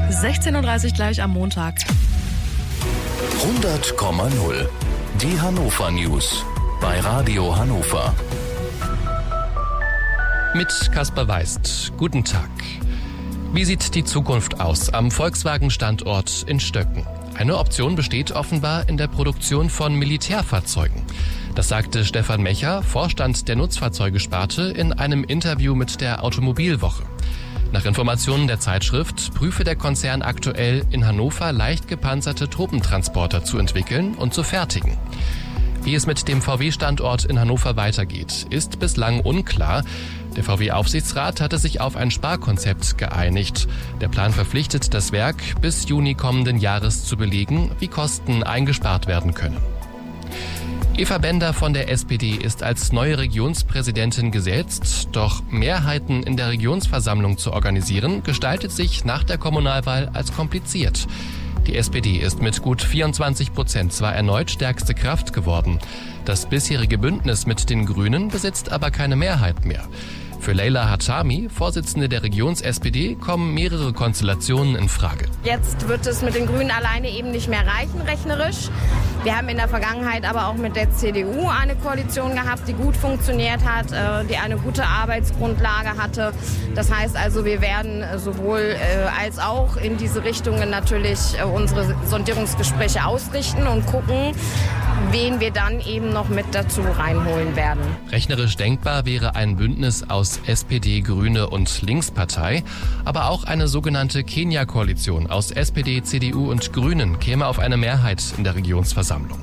16:30 Uhr gleich am Montag. 100,0. Die Hannover News bei Radio Hannover. Mit Kaspar Weist. Guten Tag. Wie sieht die Zukunft aus am Volkswagen-Standort in Stöcken? Eine Option besteht offenbar in der Produktion von Militärfahrzeugen. Das sagte Stefan Mecher, Vorstand der Nutzfahrzeugesparte, in einem Interview mit der Automobilwoche. Nach Informationen der Zeitschrift prüfe der Konzern aktuell, in Hannover leicht gepanzerte Truppentransporter zu entwickeln und zu fertigen. Wie es mit dem VW-Standort in Hannover weitergeht, ist bislang unklar. Der VW-Aufsichtsrat hatte sich auf ein Sparkonzept geeinigt. Der Plan verpflichtet das Werk, bis Juni kommenden Jahres zu belegen, wie Kosten eingespart werden können. Eva Bender von der SPD ist als neue Regionspräsidentin gesetzt, doch Mehrheiten in der Regionsversammlung zu organisieren, gestaltet sich nach der Kommunalwahl als kompliziert. Die SPD ist mit gut 24% zwar erneut stärkste Kraft geworden. Das bisherige Bündnis mit den Grünen besitzt aber keine Mehrheit mehr. Für Leila Hatami, Vorsitzende der Regions-SPD, kommen mehrere Konstellationen in Frage. Jetzt wird es mit den Grünen alleine eben nicht mehr reichen, rechnerisch. Wir haben in der Vergangenheit aber auch mit der CDU eine Koalition gehabt, die gut funktioniert hat, die eine gute Arbeitsgrundlage hatte. Das heißt also, wir werden sowohl als auch in diese Richtungen natürlich unsere Sondierungsgespräche ausrichten und gucken, wen wir dann eben noch mit dazu reinholen werden. Rechnerisch denkbar wäre ein Bündnis aus SPD, Grüne und Linkspartei, aber auch eine sogenannte Kenia-Koalition aus SPD, CDU und Grünen käme auf eine Mehrheit in der Regionsversammlung.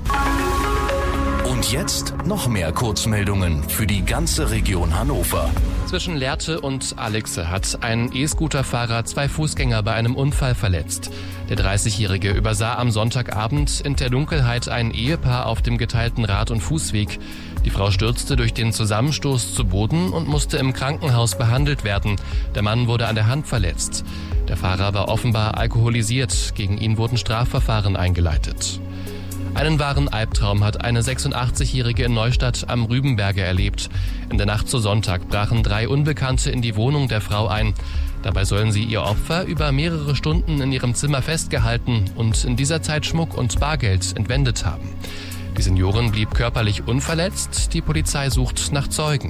Und jetzt noch mehr Kurzmeldungen für die ganze Region Hannover. Zwischen Lehrte und Alexe hat ein E-Scooter-Fahrer 2 Fußgänger bei einem Unfall verletzt. Der 30-Jährige übersah am Sonntagabend in der Dunkelheit ein Ehepaar auf dem geteilten Rad- und Fußweg. Die Frau stürzte durch den Zusammenstoß zu Boden und musste im Krankenhaus behandelt werden. Der Mann wurde an der Hand verletzt. Der Fahrer war offenbar alkoholisiert. Gegen ihn wurden Strafverfahren eingeleitet. Einen wahren Albtraum hat eine 86-Jährige in Neustadt am Rübenberge erlebt. In der Nacht zu Sonntag brachen 3 Unbekannte in die Wohnung der Frau ein. Dabei sollen sie ihr Opfer über mehrere Stunden in ihrem Zimmer festgehalten und in dieser Zeit Schmuck und Bargeld entwendet haben. Die Seniorin blieb körperlich unverletzt. Die Polizei sucht nach Zeugen.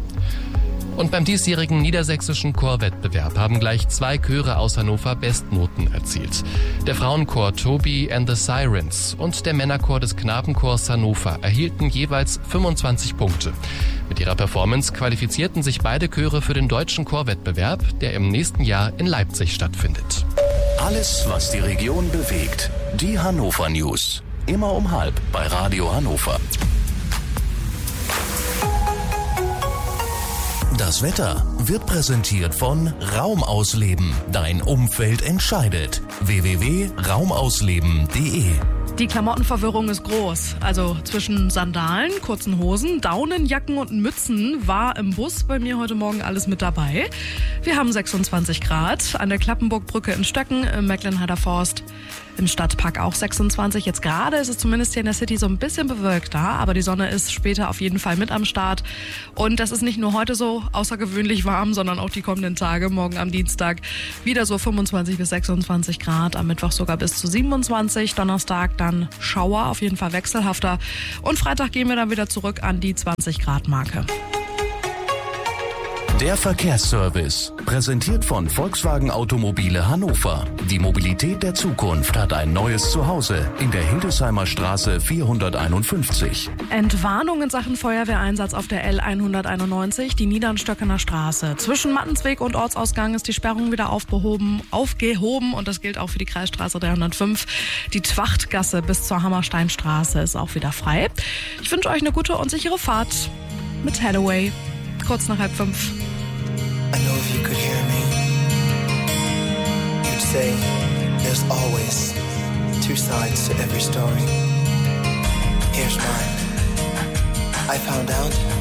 Und beim diesjährigen niedersächsischen Chorwettbewerb haben gleich 2 Chöre aus Hannover Bestnoten erzielt. Der Frauenchor Toby and the Sirens und der Männerchor des Knabenchors Hannover erhielten jeweils 25 Punkte. Mit ihrer Performance qualifizierten sich beide Chöre für den deutschen Chorwettbewerb, der im nächsten Jahr in Leipzig stattfindet. Alles, was die Region bewegt. Die Hannover News. Immer um 12:30 bei Radio Hannover. Das Wetter wird präsentiert von Raumausleben. Dein Umfeld entscheidet. www.raumausleben.de. Die Klamottenverwirrung ist groß. Also zwischen Sandalen, kurzen Hosen, Daunenjacken und Mützen war im Bus bei mir heute Morgen alles mit dabei. Wir haben 26 Grad. An der Klappenburgbrücke in Stöcken, im Mecklenheider Forst, im Stadtpark auch 26. Jetzt gerade ist es zumindest hier in der City so ein bisschen bewölkter, aber die Sonne ist später auf jeden Fall mit am Start. Und das ist nicht nur heute so außergewöhnlich warm, sondern auch die kommenden Tage. Morgen am Dienstag wieder so 25 bis 26 Grad, am Mittwoch sogar bis zu 27. Donnerstag dann Schauer, auf jeden Fall wechselhafter. Und Freitag gehen wir dann wieder zurück an die 20 Grad Marke. Der Verkehrsservice, präsentiert von Volkswagen Automobile Hannover. Die Mobilität der Zukunft hat ein neues Zuhause in der Hildesheimer Straße 451. Entwarnung in Sachen Feuerwehreinsatz auf der L191, die Niedernstöckener Straße. Zwischen Mattensweg und Ortsausgang ist die Sperrung wieder aufgehoben und das gilt auch für die Kreisstraße 305. Die Twachtgasse bis zur Hammersteinstraße ist auch wieder frei. Ich wünsche euch eine gute und sichere Fahrt mit Hathaway. Kurz nach 4:30. I know if you could hear me, you'd say there's always 2 sides to every story. Here's mine. I found out